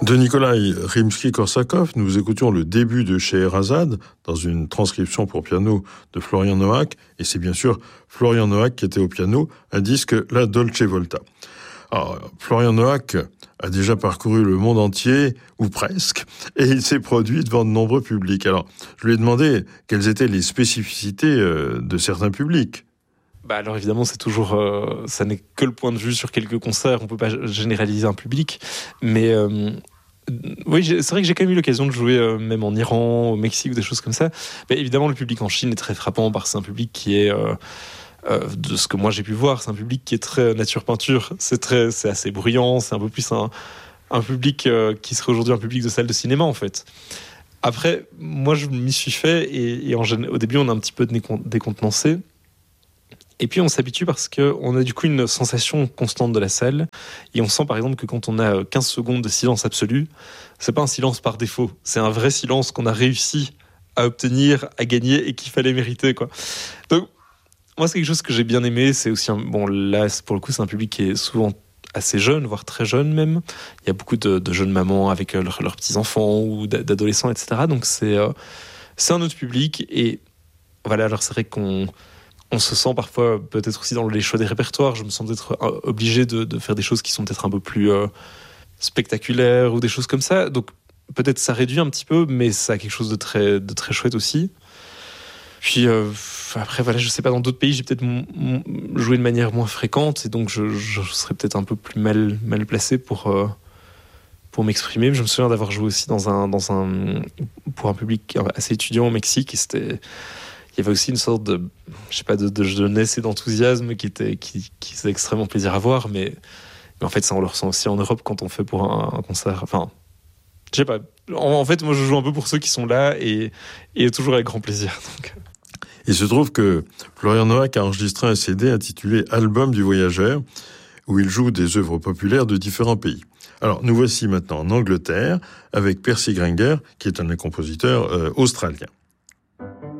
De Nikolai Rimsky-Korsakov, nous écoutions le début de Scheherazade dans une transcription pour piano de Florian Noack, et c'est bien sûr Florian Noack qui était au piano, un disque La Dolce Volta. Alors, Florian Noack a déjà parcouru le monde entier, ou presque, et il s'est produit devant de nombreux publics. Alors, je lui ai demandé quelles étaient les spécificités de certains publics. Alors évidemment, c'est toujours, ça n'est que le point de vue sur quelques concerts, on peut pas généraliser un public, mais oui, c'est vrai que j'ai quand même eu l'occasion de jouer même en Iran, au Mexique ou des choses comme ça. Mais évidemment, le public en Chine est très frappant parce que c'est un public qui est, de ce que moi j'ai pu voir, c'est un public qui est très nature peinture. C'est assez bruyant, c'est un peu plus un public qui serait aujourd'hui un public de salle de cinéma en fait. Après, moi je m'y suis fait et au début on a un petit peu décontenancé. Et puis on s'habitue parce qu'on a du coup une sensation constante de la salle. Et on sent par exemple que quand on a 15 secondes de silence absolu, c'est pas un silence par défaut. C'est un vrai silence qu'on a réussi à obtenir, à gagner et qu'il fallait mériter, quoi. Donc, moi c'est quelque chose que j'ai bien aimé. C'est aussi là pour le coup c'est un public qui est souvent assez jeune, voire très jeune même. Il y a beaucoup de jeunes mamans avec leurs petits-enfants ou d'adolescents, etc. Donc c'est un autre public. Et voilà, alors c'est vrai qu'on se sent parfois, peut-être aussi dans les choix des répertoires, je me sens peut-être obligé de faire des choses qui sont peut-être un peu plus spectaculaires ou des choses comme ça. Donc peut-être ça réduit un petit peu, mais ça a quelque chose de très chouette aussi. Puis après, voilà, je sais pas, dans d'autres pays, j'ai peut-être joué de manière moins fréquente, et donc je serais peut-être un peu plus mal placé pour m'exprimer. Je me souviens d'avoir joué aussi pour un public assez étudiant au Mexique, et il y avait aussi une sorte de jeunesse et d'enthousiasme qui faisait extrêmement plaisir à voir, mais en fait, ça, on le ressent aussi en Europe quand on fait pour un concert. Enfin, je sais pas. En fait, moi, je joue un peu pour ceux qui sont là et toujours avec grand plaisir. Donc. Il se trouve que Florian Noack a enregistré un CD intitulé Album du voyageur, où il joue des œuvres populaires de différents pays. Alors, nous voici maintenant en Angleterre avec Percy Grainger, qui est un compositeur australien.